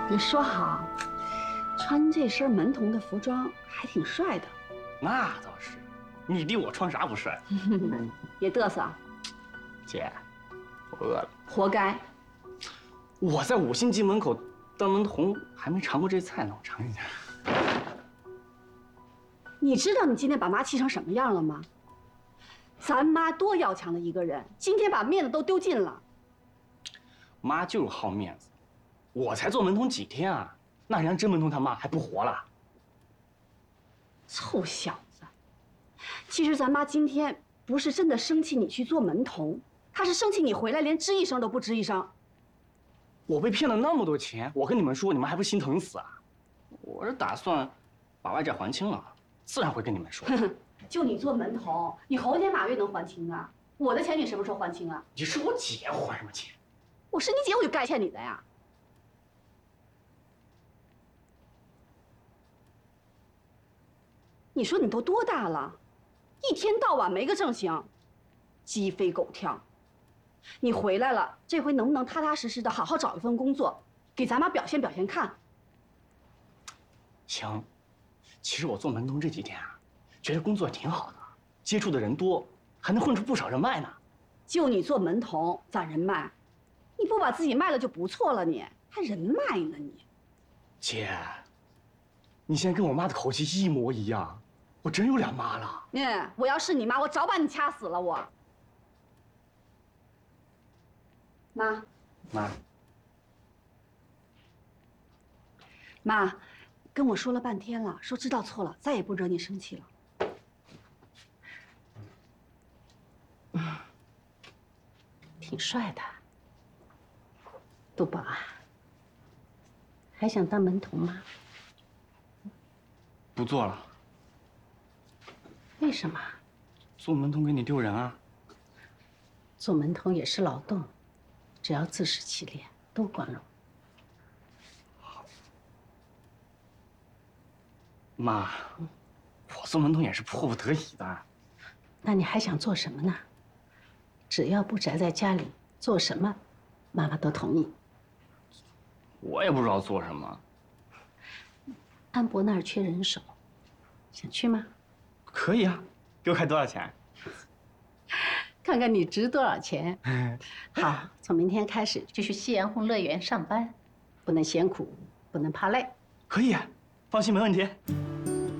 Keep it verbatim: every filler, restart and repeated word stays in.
你说好，穿这身门童的服装还挺帅的。 那倒是，你弟我穿啥不帅？ 别嘚瑟， 姐，我饿了。 活该。 我在五星级门口当门童，还没尝过这菜呢，我尝一下。 你知道你今天把妈气成什么样了吗？咱妈多要强的一个人，今天把面子都丢尽了。 妈就是好面子，我才做门童几天啊，那人家真门童他妈还不活了？ 臭小子！其实咱妈今天不是真的生气你去做门童，她是生气你回来连吱一声都不吱一声。 我被骗了那么多钱，我跟你们说，你们还不心疼死啊？我是打算把外债还清了，自然会跟你们说。 就你做门童，你猴年马月能还清啊？我的钱你什么时候还清啊？ 你是我姐，我还什么钱？ 我是你姐，我就该欠你的呀。你说你都多大了，一天到晚没个正形，鸡飞狗跳。你回来了，这回能不能踏踏实实的好好找一份工作，给咱妈表现表现看？ 行，其实我做门童这几天啊，觉得工作挺好的，接触的人多，还能混出不少人脉呢。 就你做门童咋人脉？你不把自己卖了就不错了，你还人脉呢你？ 姐，你现在跟我妈的口气一模一样，我真有俩妈了。 嗯，我要是你妈，我早把你掐死了我。妈， 妈， 妈，跟我说了半天了，说知道错了，再也不惹你生气了。嗯，挺帅的。杜宝啊，还想当门童吗？ 不做了。 为什么？ 做门童给你丢人啊？ 做门童也是劳动，只要自食其力，都光荣。 妈，我做门童也是迫不得已的。 那你还想做什么呢？只要不宅在家里，做什么，妈妈都同意。 我也不知道做什么。 安博那儿缺人手，想去吗？ 可以啊，给我开多少钱？ 看看你值多少钱。好，从明天开始就去夕阳红乐园上班，不能嫌苦，不能怕累。 可以，放心，没问题。